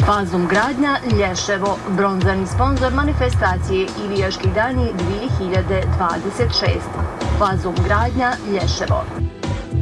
Fazum gradnja Lješevo, bronzani sponzor manifestacije Ivijaški dani 2026. Fazum gradnja Lješevo.